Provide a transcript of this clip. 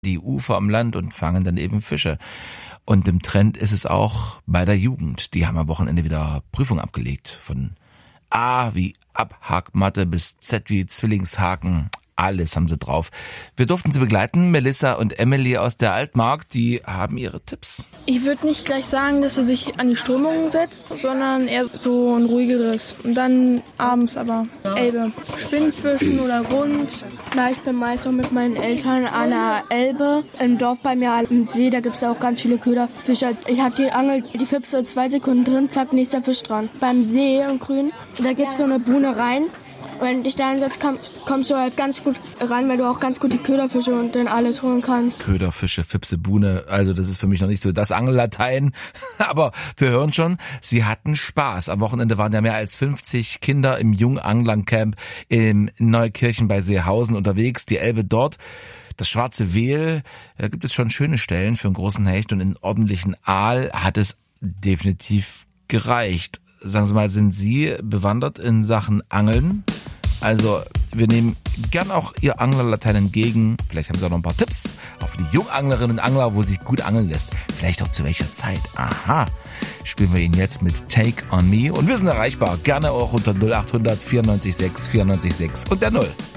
die Ufer am Land und fangen dann eben Fische. Und im Trend ist es auch bei der Jugend. Die haben am Wochenende wieder Prüfung abgelegt. Von A wie Abhakmatte bis Z wie Zwillingshaken. Alles haben sie drauf. Wir durften sie begleiten, Melissa und Emily aus der Altmark, die haben ihre Tipps. Ich würde nicht gleich sagen, dass er sich an die Strömung setzt, sondern eher so ein ruhigeres. Und dann abends aber Elbe. Spinnfischen oder Rund. Na, ich bin meist auch mit meinen Eltern an der Elbe. Im Dorf bei mir am See, da gibt es auch ganz viele Köderfische. Ich habe die Angel, die Fipse 2 Sekunden drin, zack, nächster Fisch dran. Beim See im Grün, da gibt es so eine Buhne rein. Wenn du dich da hinsetzt, kommst du halt ganz gut ran, weil du auch ganz gut die Köderfische und dann alles holen kannst. Köderfische, Fipse, Buhne, also das ist für mich noch nicht so das Angellatein, aber wir hören schon, sie hatten Spaß. Am Wochenende waren ja mehr als 50 Kinder im Junganglern-Camp in Neukirchen bei Seehausen unterwegs, die Elbe dort. Das Schwarze Wehl, da gibt es schon schöne Stellen für einen großen Hecht und einen ordentlichen Aal hat es definitiv gereicht. Sagen Sie mal, sind Sie bewandert in Sachen Angeln? Also wir nehmen gern auch Ihr Anglerlatein entgegen. Vielleicht haben Sie auch noch ein paar Tipps auch für die Junganglerinnen und Angler, wo sich gut angeln lässt. Vielleicht auch zu welcher Zeit. Aha, spielen wir Ihnen jetzt mit Take on Me. Und wir sind erreichbar. Gerne auch unter 0800 94 6 94 6 und der 0.